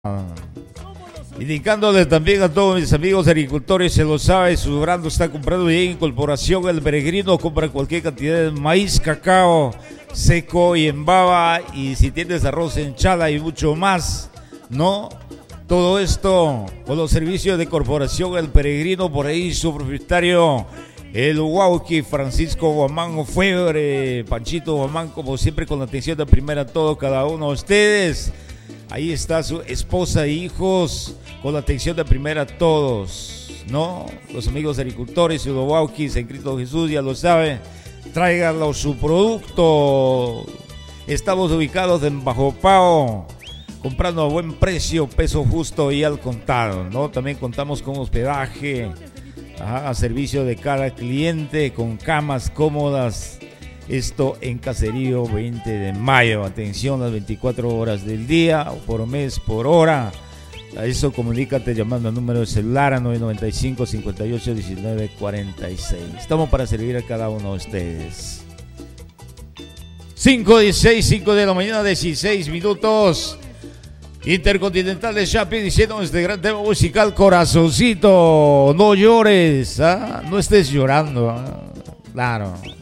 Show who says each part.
Speaker 1: Indicándole también a todos mis amigos agricultores, se lo sabe, su grano está comprado bien en Corporación El Peregrino. Compra cualquier cantidad de maíz, cacao seco y en baba, y si tienes arroz en chala y mucho más, ¿no? Todo esto con los servicios de Corporación El Peregrino. Por ahí su propietario, el Huauqui Francisco Guamán Febre, Panchito Guamán, como siempre con la atención de primera a todo cada uno de ustedes. Ahí está su esposa e hijos con la atención de primera a todos, ¿no? Los amigos agricultores y los Huauquis en Cristo Jesús, ya lo saben, tráiganlo su producto. Estamos ubicados en Bajo Pao, comprando a buen precio, peso justo y al contado, ¿no? También contamos con hospedaje, a servicio de cada cliente, con camas cómodas. Esto en Caserío 20 de Mayo. Atención, las 24 horas del día, por mes, por hora. A eso comunícate llamando al número de celular a 995 58 19 46. Estamos para servir a cada uno de ustedes. 5:16, 5 de la mañana, 16 minutos. Intercontinental de Chapi diciendo este gran tema musical, Corazoncito, no llores, ¿ah? No estés llorando, ¿ah? Claro.